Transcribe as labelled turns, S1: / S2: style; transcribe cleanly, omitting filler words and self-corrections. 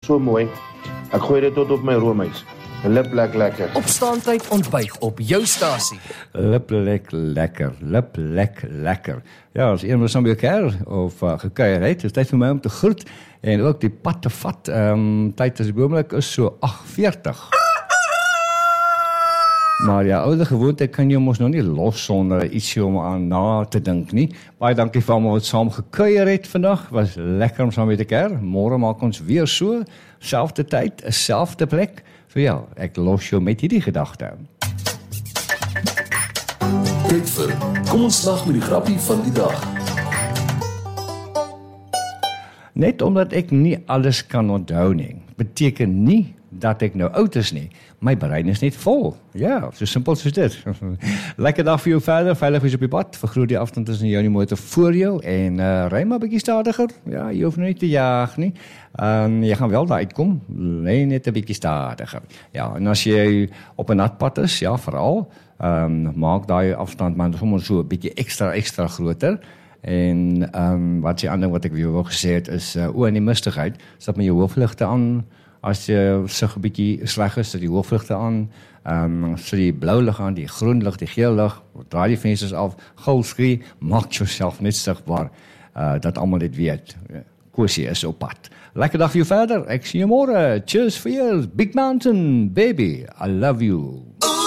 S1: so mooi. Ek gooi dit tot op my roomys. Lip lekker.
S2: Opstaantyd ontbyt op jou stasie.
S3: Lip lekker. Ja, as iemand saam by elkaar of gekuier het, is tyd vir my om te groet en ook die pad te vat. Tyd as die oomblik is so 8:40. Maar ja, oude gewoonte kan jy mos nog nie los sonder ietsie om aan na te dink nie. Baie dankie vir almal wat saam gekuier het vandag. Was lekker om saam met mekaar. Môre maak ons weer so, selfde tyd, selfde plek. So ja, ek los jou met hierdie gedagte.
S4: Tyd vir kom ons lag met die grappie van die dag.
S3: Net omdat ek nie alles kan onthou nie, beteken nie dat ek nou oud is nie. My brein is net vol. Ja, so simpel soos dit. Lekker dag vir jou verder, veilig wees op die pad. Vergroot die afstand tussen jou en die motor voor jou en ry maar 'n bietjie stadiger. Ja, jy hoef nou nie te jaag nie. Jy gaan wel daar uitkom, ry net 'n bietjie stadiger. Ja, en as jy op 'n nat pad is, ja, veral, maak daai afstand maar sommer so 'n bietjie extra groter. En wat die ander wat ek weer wou gesê het is in die mistigheid, sit met jou hoofligte aan. As jy sig 'n bietjie sleg is, sit die hoofligte aan, sit die blou lig aan, die groen lig, die geel lig, draai die vensters af, gou skree, maak jouself net sigbaar, dat almal dit weet. Kosie is op pad. Lekker dag vir jou verder, ek sien jou môre. Cheers vir jou, Big Mountain, baby, I love you.